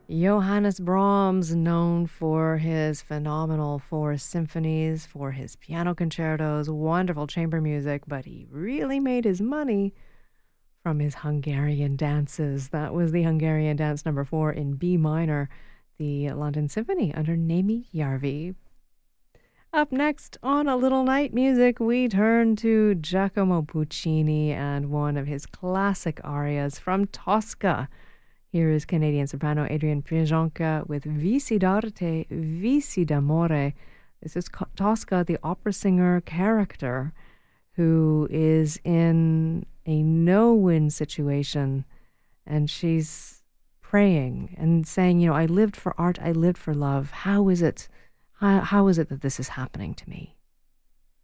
Johannes Brahms, known for his phenomenal four symphonies, for his piano concertos, wonderful chamber music, but he really made his money from his Hungarian dances. That was the Hungarian dance number 4 in B minor, the London Symphony under Nemi Järvi. Up next on A Little Night Music, we turn to Giacomo Puccini and one of his classic arias from Tosca. Here is Canadian soprano Adrienne Piajonka with Vici d'arte, Vici d'amore. This is Tosca, the opera singer character, who is in a no-win situation, and she's praying and saying, I lived for art, I lived for love. How is it that this is happening to me?